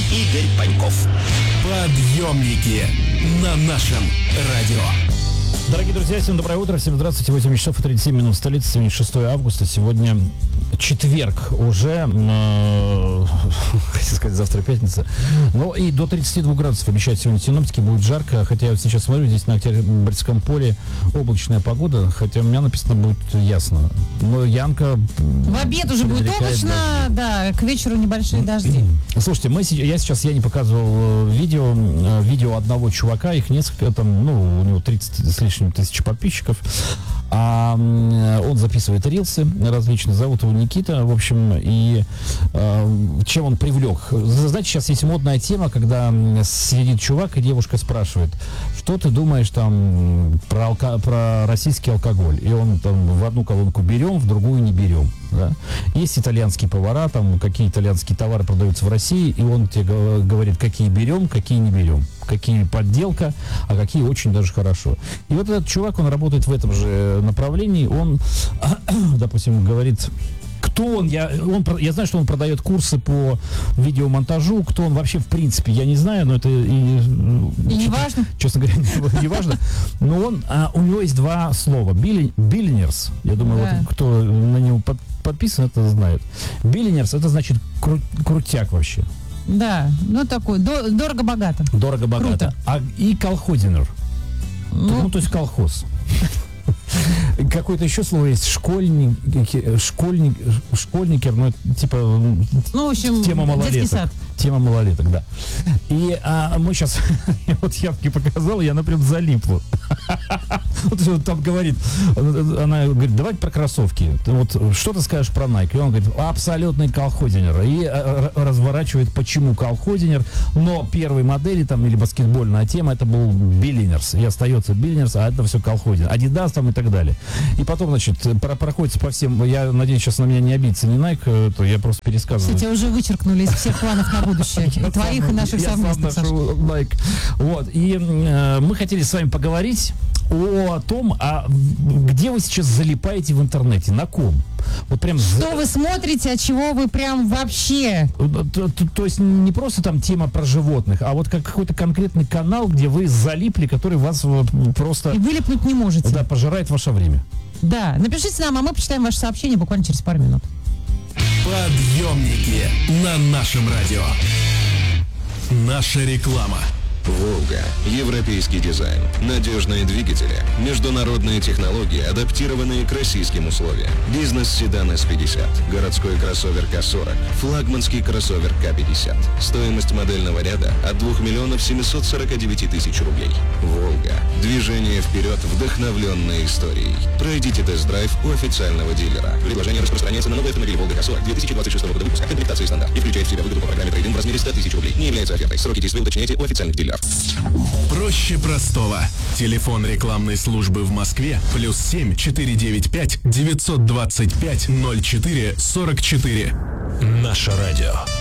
Игорь Паньков. Подъемники на нашем радио. Дорогие друзья, всем доброе утро, всем здравствуйте, 8 часов и 37 минут в столице, сегодня 6 августа, сегодня четверг уже, хотел сказать, завтра пятница, но и до 32 градусов обещают сегодня синоптики, будет жарко, хотя я вот сейчас смотрю, здесь на Октябрьском поле облачная погода, хотя у меня написано будет ясно, но Янка... В обед уже будет облачно, дожди. да, к вечеру небольшие дожди. Слушайте, я не показывал видео одного чувака, их несколько, там, у него 30 с лишним тысяч подписчиков. Он записывает рилсы различные, зовут его Никита, в общем, и чем он привлек? Знаете, сейчас есть модная тема, когда сидит чувак, и девушка спрашивает, что ты думаешь там про российский алкоголь? И он там в одну колонку берем, в другую не берем. Да? Есть итальянские повара, там какие итальянские товары продаются в России, и он тебе говорит, какие берем, какие не берем, какие подделка, а какие очень даже хорошо. И вот этот чувак, он работает в этом же направлении, он, допустим, говорит, кто он, я знаю, что он продает курсы по видеомонтажу, кто он вообще в принципе, я не знаю, но это и не важно. Честно говоря, не важно. Но у него есть два слова. Billionaires. Я думаю, да. Вот кто на него подписан, это знает. Billionaires, это значит крутяк вообще. Да, такой, дорого-богато. Дорого-богато. И колхозинер. То есть колхоз. Какое-то еще слово есть, школьникер, ну, типа, в общем, тема малолеток. Тема малолеток, да. И мы сейчас, вот Явке показал, и она прям залипла. Вот он там говорит, она говорит, давайте про кроссовки. Вот что ты скажешь про Nike? И он говорит, абсолютный колхозинер. И разворачивает, почему колхозинер, но первой модели там, или баскетбольная тема, это был Billionaires. И остается Billionaires, а это все колхозинер. Adidas там и так далее. И потом, значит, проходится по всем, я надеюсь, сейчас на меня не обидится ни Nike, то я просто пересказываю. Кстати, уже вычеркнули из всех планов на будущее. И твоих, и наших совместных, Саша. Вот, и мы хотели с вами поговорить о том, где вы сейчас залипаете в интернете, на ком? Вот прям что вы смотрите, от чего вы прям вообще? То есть не просто там тема про животных, а вот какой-то конкретный канал, где вы залипли, который вас просто... И вылипнуть не можете. Да, пожирает ваше время. Да, напишите нам, а мы почитаем ваше сообщение буквально через пару минут. Подъемники на нашем радио. Наша реклама. «Волга». Европейский дизайн, надежные двигатели, международные технологии, адаптированные к российским условиям. Бизнес-седан С-50, городской кроссовер К-40, флагманский кроссовер К-50. Стоимость модельного ряда от 2 миллионов 749 тысяч рублей. «Волга». Движение вперед, вдохновленной историей. Пройдите тест-драйв у официального дилера. Предложение распространяется на новые автомобили «Волга К-40» 2026 года выпуска. Комплектация стандарт и включает в себя выгоду по программе трейд-ин в размере 100 тысяч рублей. Не является офертой. Сроки действия уточняйте у официальных дилеров. Проще простого. Телефон рекламной службы в Москве +7 495 925 04 44. Наше радио.